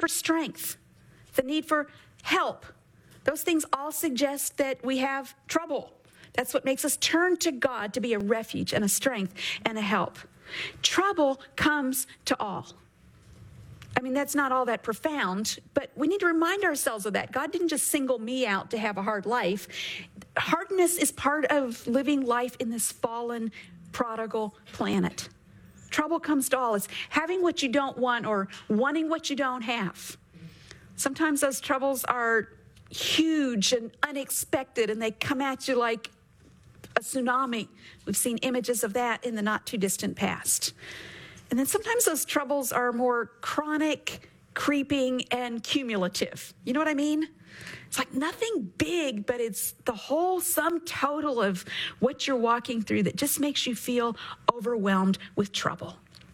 for strength, the need for help. Those things all suggest that we have trouble. That's what makes us turn to God to be a refuge and a strength and a help. Trouble comes to all. I mean, that's not all that profound, but we need to remind ourselves of that. God didn't just single me out to have a hard life. Hardness is part of living life in this fallen, prodigal planet. Trouble comes to all. It's having what you don't want or wanting what you don't have. Sometimes those troubles are huge and unexpected, and they come at you like a tsunami. We've seen images of that in the not too distant past. And then sometimes those troubles are more chronic, creeping, and cumulative. You know what I mean? It's like nothing big, but it's the whole sum total of what you're walking through that just makes you feel overwhelmed with trouble.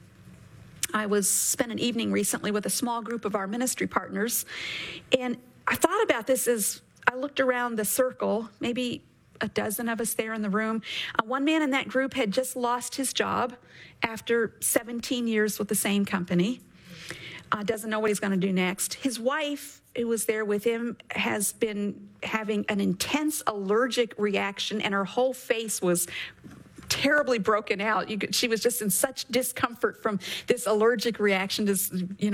I spent an evening recently with a small group of our ministry partners, and I thought about this as I looked around the circle, maybe a dozen of us there in the room. One man in that group had just lost his job after 17 years with the same company. Doesn't know what he's going to do next. His wife, who was there with him, has been having an intense allergic reaction, and her whole face was terribly broken out. She was just in such discomfort from this allergic reaction, just,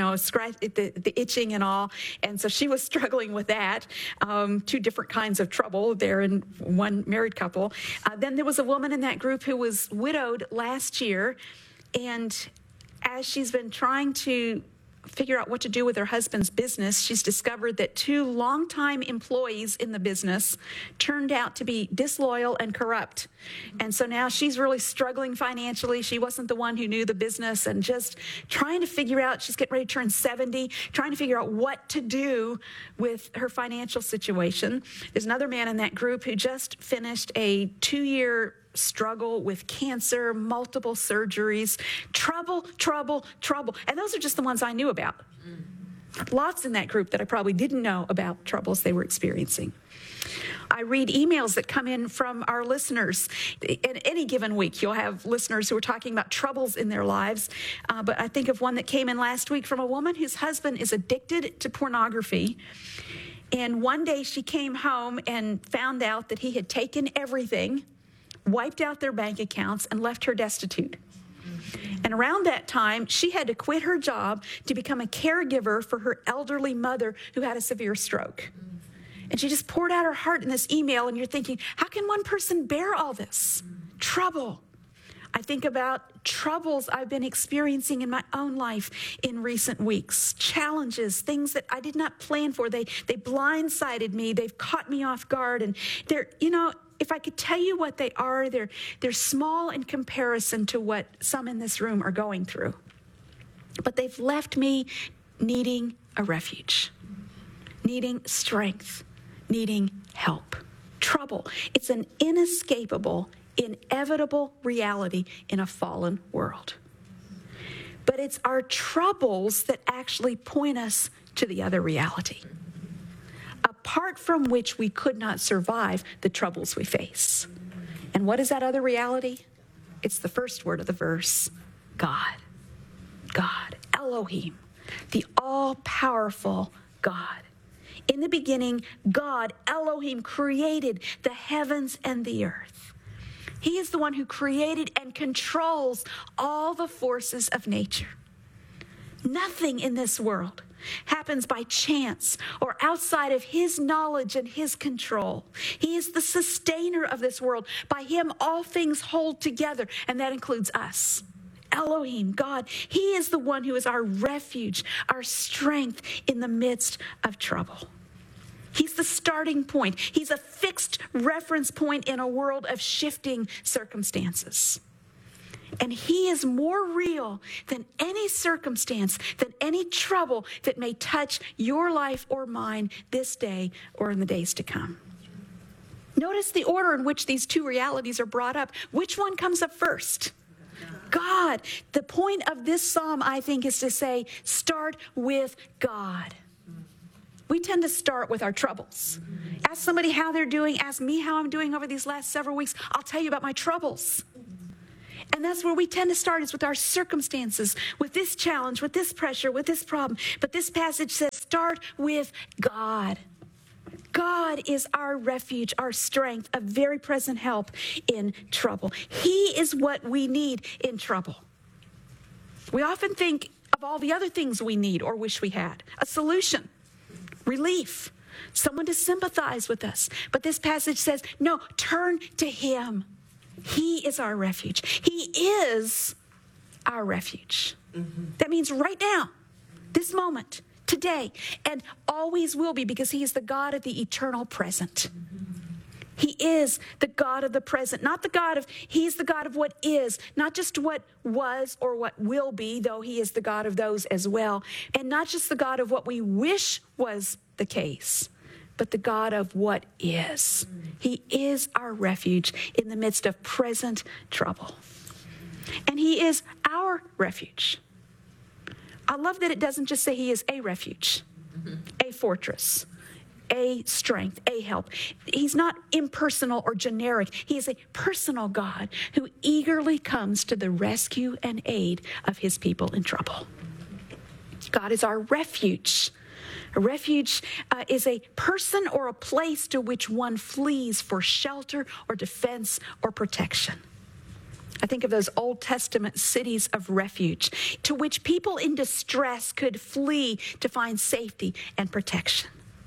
the itching and all. And so she was struggling with that. Two different kinds of trouble there in one married couple. Then there was a woman in that group who was widowed last year. And as she's been trying to figure out what to do with her husband's business, she's discovered that two longtime employees in the business turned out to be disloyal and corrupt. And so now she's really struggling financially. She wasn't the one who knew the business, and just trying to figure out, she's getting ready to turn 70, trying to figure out what to do with her financial situation. There's another man in that group who just finished a 2-year struggle with cancer, multiple surgeries, trouble. And those are just the ones I knew about. Lots in that group that I probably didn't know about troubles they were experiencing. I read emails that come in from our listeners. In any given week, you'll have listeners who are talking about troubles in their lives. But I think of one that came in last week from a woman whose husband is addicted to pornography. And one day she came home and found out that he had taken everything, wiped out their bank accounts, and left her destitute. And around that time, she had to quit her job to become a caregiver for her elderly mother who had a severe stroke. And she just poured out her heart in this email, and you're thinking, how can one person bear all this? Trouble. I think about troubles I've been experiencing in my own life in recent weeks, challenges, things that I did not plan for. They blindsided me. They've caught me off guard. And they're, if I could tell you what they are, they're small in comparison to what some in this room are going through. But they've left me needing a refuge, needing strength, needing help. Trouble. It's an inescapable, inevitable reality in a fallen world. But it's our troubles that actually point us to the other reality, apart from which we could not survive the troubles we face. And what is that other reality? It's the first word of the verse, God. God, Elohim, the all-powerful God. In the beginning, God, Elohim, created the heavens and the earth. He is the one who created and controls all the forces of nature. Nothing in this world happens by chance or outside of his knowledge and his control. He is the sustainer of this world. By him, all things hold together, and that includes us. Elohim, God, he is the one who is our refuge, our strength in the midst of trouble. He's the starting point. He's a fixed reference point in a world of shifting circumstances. And he is more real than any circumstance, than any trouble that may touch your life or mine this day or in the days to come. Notice the order in which these two realities are brought up. Which one comes up first? God. The point of this psalm, I think, is to say, start with God. We tend to start with our troubles. Ask somebody how they're doing. Ask me how I'm doing over these last several weeks. I'll tell you about my troubles. And that's where we tend to start, is with our circumstances, with this challenge, with this pressure, with this problem. But this passage says, start with God. God is our refuge, our strength, a very present help in trouble. He is what we need in trouble. We often think of all the other things we need or wish we had: a solution, relief, someone to sympathize with us. But this passage says, no, turn to him. He is our refuge. He is our refuge. That means right now, this moment, today, and always will be, because he is the God of the eternal present. He is the God of the present, not the God of, he's the God of what is, not just what was or what will be, though he is the God of those as well. And not just the God of what we wish was the case, but the God of what is. He is our refuge in the midst of present trouble. And he is our refuge. I love that it doesn't just say he is a refuge, a fortress, a strength, a help. He's not impersonal or generic. He is a personal God who eagerly comes to the rescue and aid of his people in trouble. God is our refuge. A refuge is a person or a place to which one flees for shelter or defense or protection. I think of those Old Testament cities of refuge to which people in distress could flee to find safety and protection.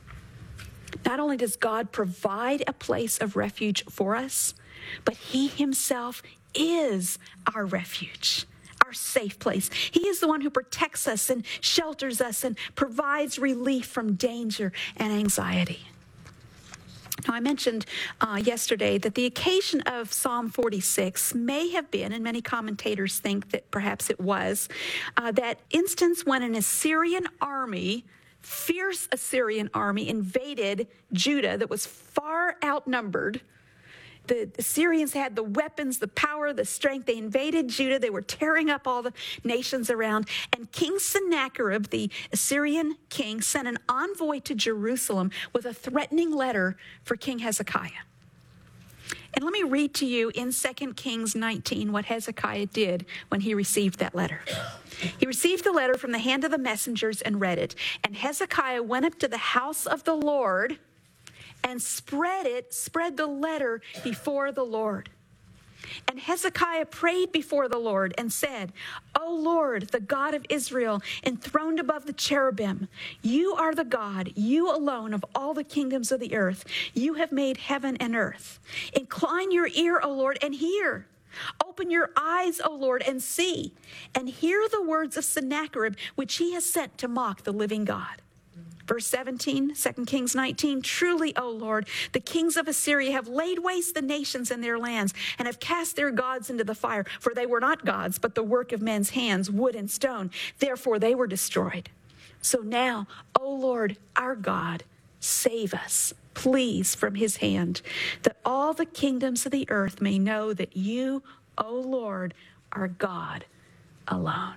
Not only does God provide a place of refuge for us, but he himself is our refuge, our safe place. He is the one who protects us and shelters us and provides relief from danger and anxiety. Now, I mentioned yesterday that the occasion of Psalm 46 may have been, and many commentators think that perhaps it was, that instance when an Assyrian army, fierce Assyrian army, invaded Judah that was far outnumbered. The Assyrians had the weapons, the power, the strength. They invaded Judah. They were tearing up all the nations around. And King Sennacherib, the Assyrian king, sent an envoy to Jerusalem with a threatening letter for King Hezekiah. And let me read to you in 2 Kings 19 what Hezekiah did when he received that letter. He received the letter from the hand of the messengers and read it. And Hezekiah went up to the house of the Lord and spread the letter before the Lord. And Hezekiah prayed before the Lord and said, O Lord, the God of Israel, enthroned above the cherubim, you are the God, you alone of all the kingdoms of the earth. You have made heaven and earth. Incline your ear, O Lord, and hear. Open your eyes, O Lord, and see, and hear the words of Sennacherib, which he has sent to mock the living God. Verse 17, 2 Kings 19, truly, O Lord, the kings of Assyria have laid waste the nations and their lands and have cast their gods into the fire, for they were not gods, but the work of men's hands, wood and stone. Therefore they were destroyed. So now, O Lord, our God, save us, please, from his hand, that all the kingdoms of the earth may know that you, O Lord, are God alone.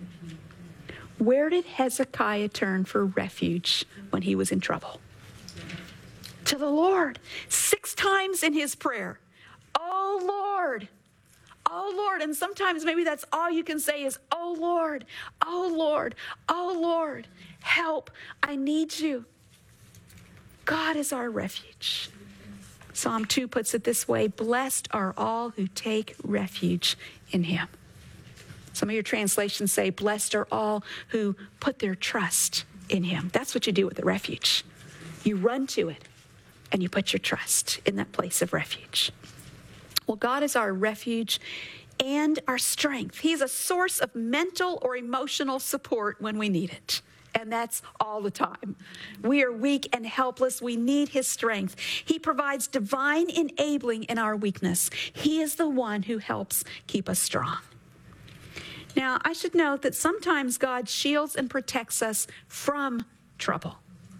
Where did Hezekiah turn for refuge when he was in trouble? To the Lord. 6 times in his prayer. Oh Lord. Oh Lord. And sometimes maybe that's all you can say is, oh Lord. Oh Lord. Oh Lord. Help. I need you. God is our refuge. Psalm 2 puts it this way: blessed are all who take refuge in him. Some of your translations say, blessed are all who put their trust in him. That's what you do with the refuge. You run to it and you put your trust in that place of refuge. Well, God is our refuge and our strength. He's a source of mental or emotional support when we need it. And that's all the time. We are weak and helpless. We need his strength. He provides divine enabling in our weakness. He is the one who helps keep us strong. Now, I should note that sometimes God shields and protects us from trouble.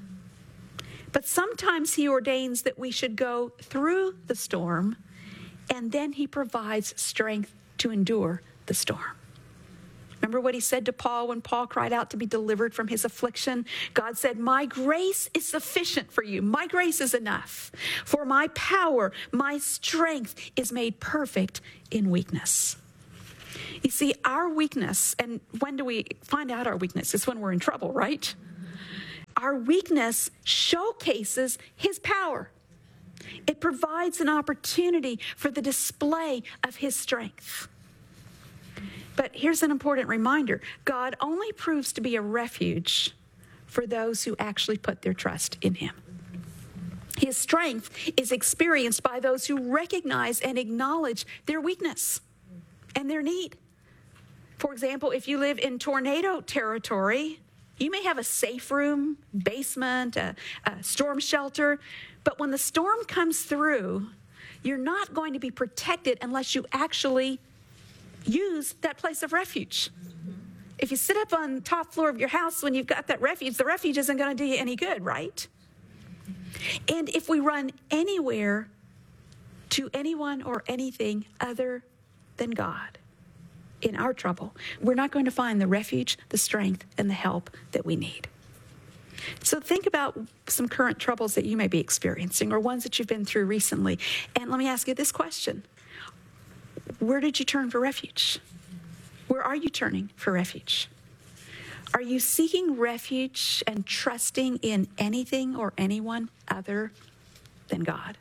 But sometimes he ordains that we should go through the storm, and then he provides strength to endure the storm. Remember what he said to Paul when Paul cried out to be delivered from his affliction? God said, my grace is sufficient for you. My grace is enough. For my power, my strength is made perfect in weakness. You see, our weakness, and when do we find out our weakness? It's when we're in trouble, right? Our weakness showcases his power. It provides an opportunity for the display of his strength. But here's an important reminder. God only proves to be a refuge for those who actually put their trust in him. His strength is experienced by those who recognize and acknowledge their weakness and their need. For example, if you live in tornado territory, you may have a safe room, basement, a storm shelter, but when the storm comes through, you're not going to be protected unless you actually use that place of refuge. If you sit up on the top floor of your house when you've got that refuge, the refuge isn't going to do you any good, right? And if we run anywhere to anyone or anything other than God in our trouble, we're not going to find the refuge, the strength, and the help that we need. So think about some current troubles that you may be experiencing or ones that you've been through recently. And let me ask you this question. Where did you turn for refuge? Where are you turning for refuge? Are you seeking refuge and trusting in anything or anyone other than God?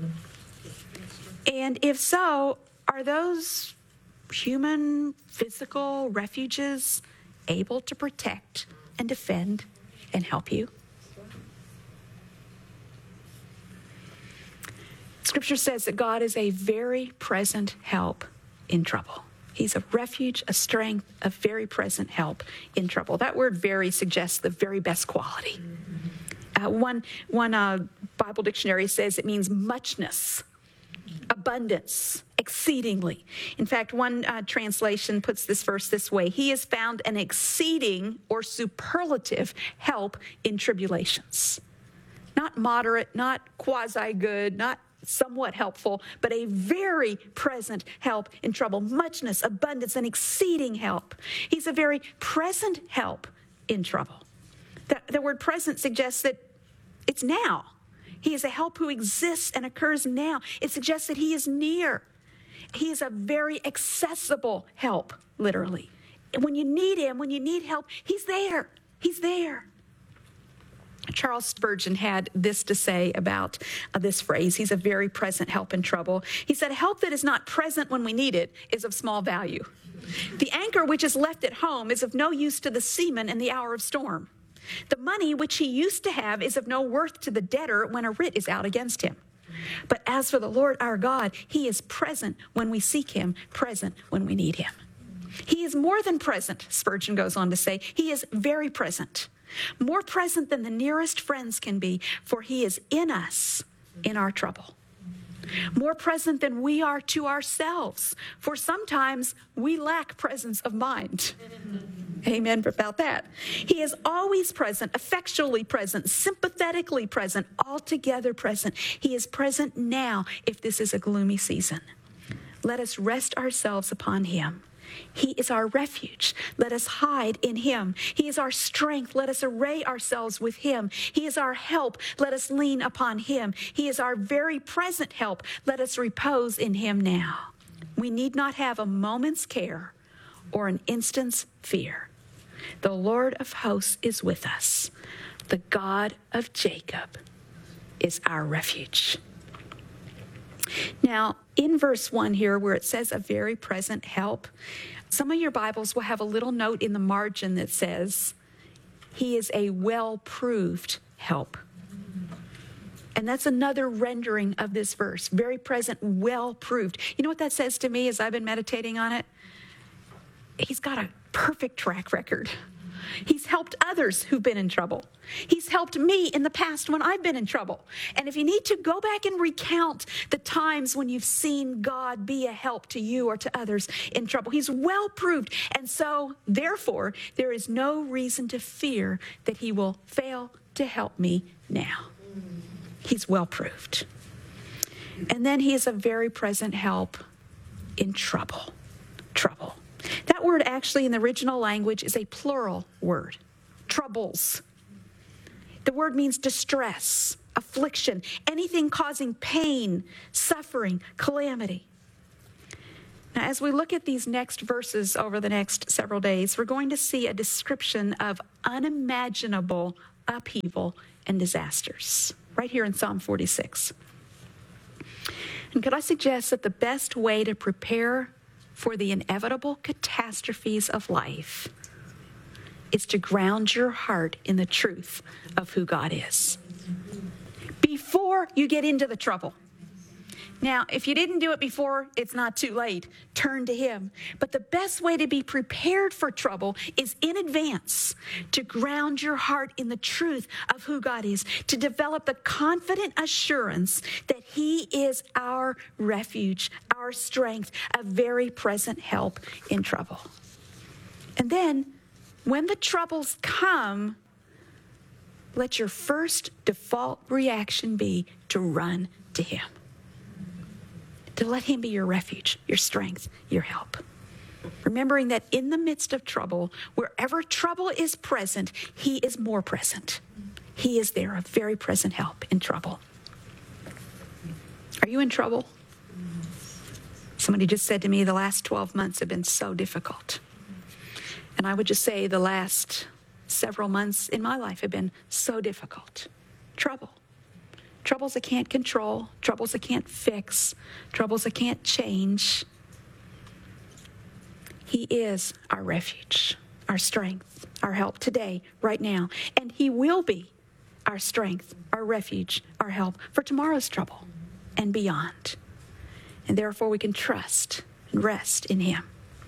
And if so, are those human, physical refuges able to protect and defend and help you? Scripture says that God is a very present help in trouble. He's a refuge, a strength, a very present help in trouble. That word very suggests the very best quality. One Bible dictionary says it means muchness, abundance, exceedingly. In fact, one translation puts this verse this way: he has found an exceeding or superlative help in tribulations. Not moderate, not quasi-good, not somewhat helpful, but a very present help in trouble. Muchness, abundance, and exceeding help. He's a very present help in trouble. The word present suggests that it's now. He is a help who exists and occurs now. It suggests that he is near. He is a very accessible help, literally. When you need him, when you need help, he's there. He's there. Charles Spurgeon had this to say about this phrase: he's a very present help in trouble. He said, help that is not present when we need it is of small value. The anchor which is left at home is of no use to the seaman in the hour of storm. The money which he used to have is of no worth to the debtor when a writ is out against him. But as for the Lord our God, he is present when we seek him, present when we need him. He is more than present, Spurgeon goes on to say. He is very present. More present than the nearest friends can be, for he is in us in our trouble. More present than we are to ourselves, for sometimes we lack presence of mind. Amen about that. He is always present, effectually present, sympathetically present, altogether present. He is present now if this is a gloomy season. Let us rest ourselves upon him. He is our refuge. Let us hide in him. He is our strength. Let us array ourselves with him. He is our help. Let us lean upon him. He is our very present help. Let us repose in him now. We need not have a moment's care or an instant's fear. The Lord of hosts is with us. The God of Jacob is our refuge. Now, in verse 1 here, where it says a very present help, some of your Bibles will have a little note in the margin that says, he is a well-proved help. And that's another rendering of this verse. Very present, well-proved. You know what that says to me as I've been meditating on it? He's got a perfect track record. He's helped others who've been in trouble. He's helped me in the past when I've been in trouble. And if you need to, go back and recount the times when you've seen God be a help to you or to others in trouble. He's well proved. And so, therefore, there is no reason to fear that he will fail to help me now. He's well proved. And then he is a very present help in trouble. Trouble. That word actually in the original language is a plural word. Troubles. The word means distress, affliction, anything causing pain, suffering, calamity. Now, as we look at these next verses over the next several days, we're going to see a description of unimaginable upheaval and disasters right here in Psalm 46. And could I suggest that the best way to prepare for the inevitable catastrophes of life is to ground your heart in the truth of who God is before you get into the trouble. Now, if you didn't do it before, it's not too late. Turn to Him. But the best way to be prepared for trouble is in advance, to ground your heart in the truth of who God is, to develop the confident assurance that He is our refuge, our strength, a very present help in trouble. And then, when the troubles come, let your first default reaction be to run to Him. To let Him be your refuge, your strength, your help. Remembering that in the midst of trouble, wherever trouble is present, He is more present. He is there, a very present help in trouble. Are you in trouble? Somebody just said to me, the last 12 months have been so difficult. And I would just say the last several months in my life have been so difficult. Trouble. Troubles I can't control, troubles I can't fix, troubles I can't change. He is our refuge, our strength, our help today, right now. And He will be our strength, our refuge, our help for tomorrow's trouble and beyond. And therefore we can trust and rest in Him.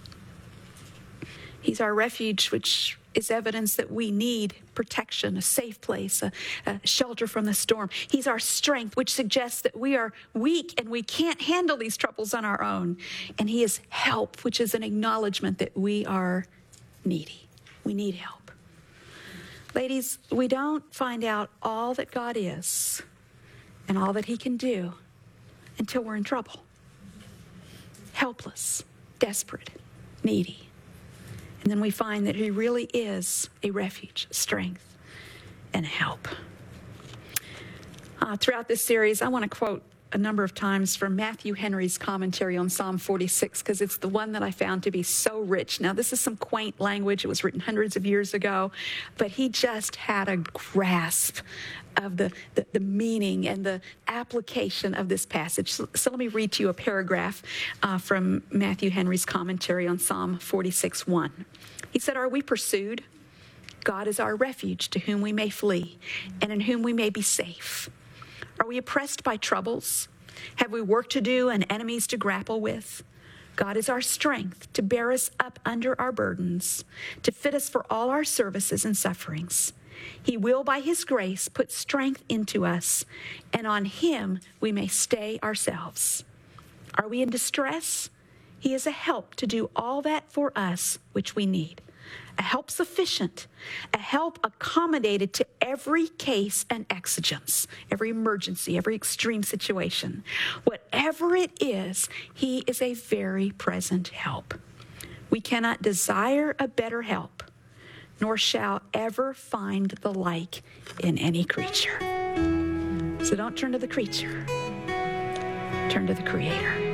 He's our refuge, which is evidence that we need protection, a safe place, a shelter from the storm. He's our strength, which suggests that we are weak and we can't handle these troubles on our own. And He is help, which is an acknowledgement that we are needy. We need help. Ladies, we don't find out all that God is and all that He can do until we're in trouble. Helpless, desperate, needy. And then we find that He really is a refuge, strength, and help. Throughout this series, I want to quote a number of times from Matthew Henry's commentary on Psalm 46, because it's the one that I found to be so rich. Now, this is some quaint language. It was written hundreds of years ago, but he just had a grasp of the meaning and the application of this passage. So let me read to you a paragraph from Matthew Henry's commentary on Psalm 46:1. He said, "Are we pursued? God is our refuge, to whom we may flee, and in whom we may be safe. Are we oppressed by troubles? Have we work to do and enemies to grapple with? God is our strength to bear us up under our burdens, to fit us for all our services and sufferings. He will, by His grace, put strength into us, and on Him we may stay ourselves. Are we in distress? He is a help to do all that for us which we need. A help sufficient, a help accommodated to every case and exigence, every emergency, every extreme situation. Whatever it is, He is a very present help. We cannot desire a better help, nor shall ever find the like in any creature." So don't turn to the creature, turn to the Creator.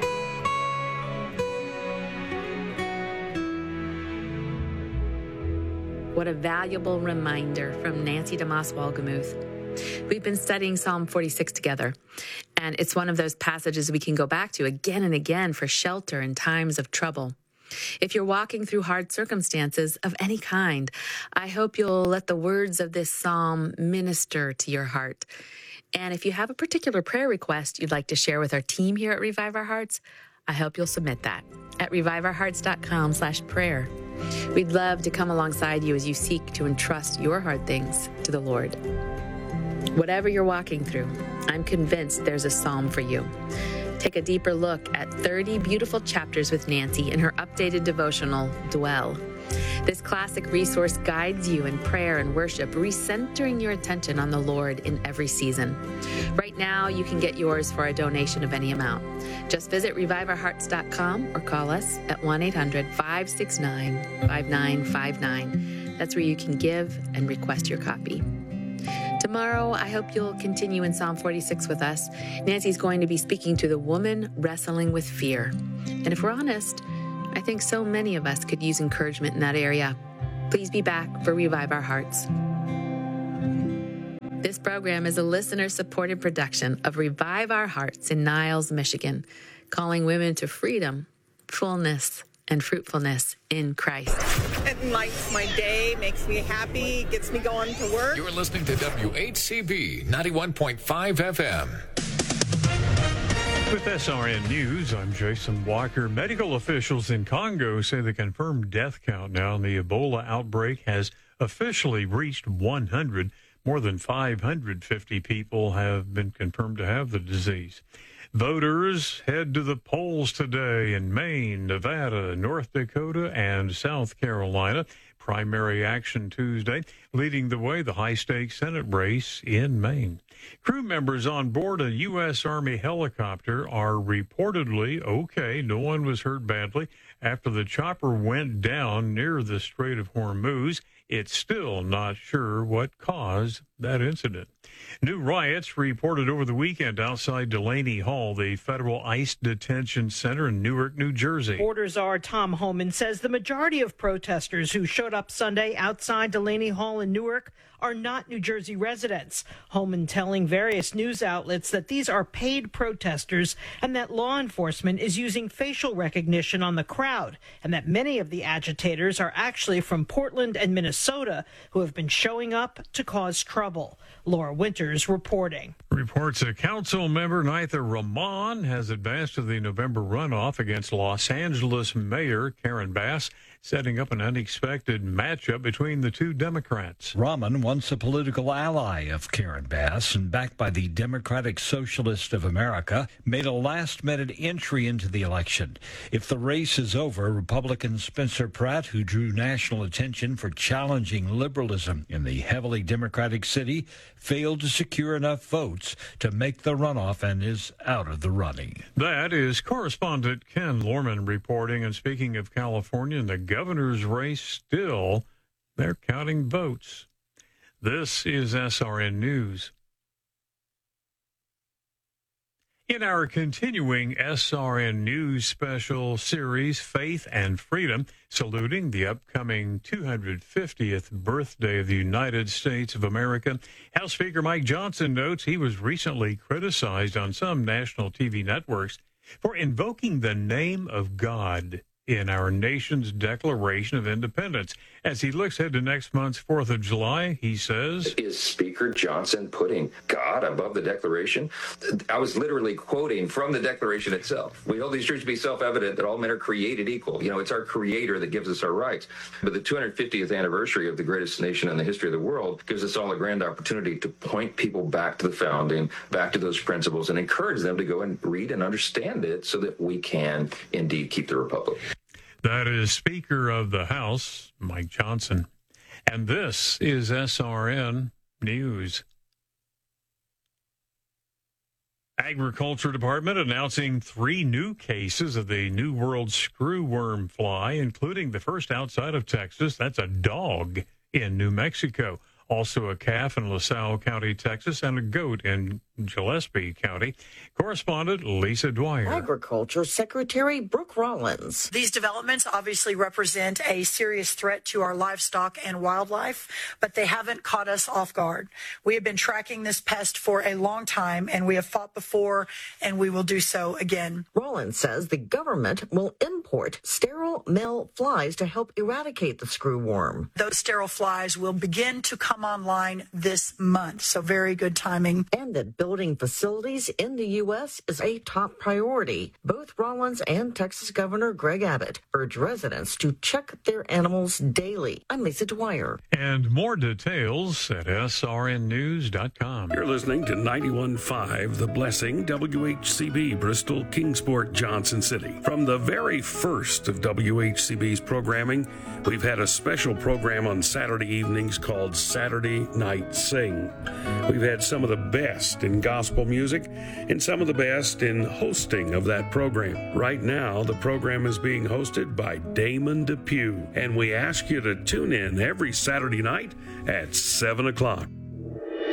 What a valuable reminder from Nancy DeMoss Wolgemuth. We've been studying Psalm 46 together, and it's one of those passages we can go back to again and again for shelter in times of trouble. If you're walking through hard circumstances of any kind, I hope you'll let the words of this psalm minister to your heart. And if you have a particular prayer request you'd like to share with our team here at Revive Our Hearts, I hope you'll submit that at reviveourhearts.com/prayer. We'd love to come alongside you as you seek to entrust your hard things to the Lord. Whatever you're walking through, I'm convinced there's a psalm for you. Take a deeper look at 30 beautiful chapters with Nancy in her updated devotional, Dwell. This classic resource guides you in prayer and worship, recentering your attention on the Lord in every season. Right now, you can get yours for a donation of any amount. Just visit reviveourhearts.com or call us at 1-800-569-5959. That's where you can give and request your copy. Tomorrow, I hope you'll continue in Psalm 46 with us. Nancy's going to be speaking to the woman wrestling with fear. And if we're honest, I think so many of us could use encouragement in that area. Please be back for Revive Our Hearts. This program is a listener-supported production of Revive Our Hearts in Niles, Michigan, calling women to freedom, fullness, and fruitfulness in Christ. It lights my day, makes me happy, gets me going to work. You're listening to WHCB 91.5 FM. With SRN News, I'm Jason Walker. Medical officials in Congo say the confirmed death count now in the Ebola outbreak has officially reached 100. More than 550 people have been confirmed to have the disease. Voters head to the polls today in Maine, Nevada, North Dakota, and South Carolina. Primary action Tuesday, leading the way, the high-stakes Senate race in Maine. Crew members on board a U.S. Army helicopter are reportedly okay. No one was hurt badly after the chopper went down near the Strait of Hormuz. It's still not sure what caused that incident. New riots reported over the weekend outside Delaney Hall, the federal ICE detention center in Newark, New Jersey. Reporters are Tom Homan says the majority of protesters who showed up Sunday outside Delaney Hall in Newark are not New Jersey residents. Homan telling various news outlets that these are paid protesters and that law enforcement is using facial recognition on the crowd, and that many of the agitators are actually from Portland and Minnesota who have been showing up to cause trouble. Laura Winters reporting. Reports a council member, Nitha Rahman, has advanced to the November runoff against Los Angeles Mayor Karen Bass, setting up an unexpected matchup between the two Democrats. Rahman, once a political ally of Karen Bass and backed by the Democratic Socialists of America, made a last-minute entry into the election. If the race is over, Republican Spencer Pratt, who drew national attention for challenging liberalism in the heavily Democratic city, failed to secure enough votes to make the runoff and is out of the running. That is correspondent Ken Lorman reporting. And speaking of California, in the governor's race, still, they're counting votes. This is SRN News. In our continuing SRN News special series, Faith and Freedom, saluting the upcoming 250th birthday of the United States of America, House Speaker Mike Johnson notes he was recently criticized on some national TV networks for invoking the name of God in our nation's Declaration of Independence. As he looks ahead to next month's 4th of July, he says, "Is Speaker Johnson putting God above the Declaration?" I was literally quoting from the Declaration itself. We hold these truths to be self-evident that all men are created equal. You know, it's our Creator that gives us our rights. But the 250th anniversary of the greatest nation in the history of the world gives us all a grand opportunity to point people back to the founding, back to those principles, and encourage them to go and read and understand it so that we can indeed keep the Republic. That is Speaker of the House, Mike Johnson. And this is SRN News. Agriculture Department announcing 3 new cases of the New World screwworm fly, including the first outside of Texas. That's a dog in New Mexico. Also a calf in LaSalle County, Texas, and a goat in Gillespie County. Correspondent Lisa Dwyer. Agriculture Secretary Brooke Rollins. These developments obviously represent a serious threat to our livestock and wildlife, but they haven't caught us off guard. We have been tracking this pest for a long time, and we have fought before, and we will do so again. Rollins says the government will import sterile male flies to help eradicate the screwworm. Those sterile flies will begin to come online this month, so very good timing. And that building facilities in the U.S. is a top priority. Both Rollins and Texas Governor Greg Abbott urge residents to check their animals daily. I'm Lisa Dwyer. And more details at srnnews.com. You're listening to 91.5 The Blessing, WHCB, Bristol, Kingsport, Johnson City. From the very first of WHCB's programming, we've had a special program on Saturday evenings called Saturday Night Sing. We've had some of the best in gospel music and some of the best in hosting of that program. Right now, the program is being hosted by Damon Depew, and we ask you to tune in every Saturday night at 7 o'clock.